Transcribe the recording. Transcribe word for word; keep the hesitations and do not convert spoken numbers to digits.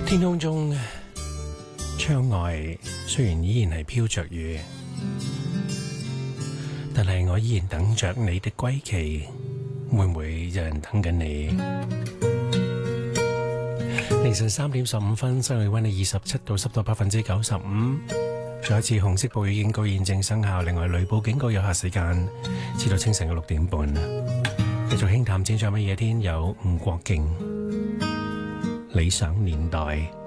天空中窗外雖然依然係飄着雨，但係我依然等着你的歸期。會唔會有人等緊你？凌晨三點十五分，室內溫度二十七度，濕度百分之九十五。再一次紅色暴雨警告現正生效，另外雷暴警告有效時間至到清晨嘅六點半。繼續輕談，展在乜嘢天？有吳國敬理想年代。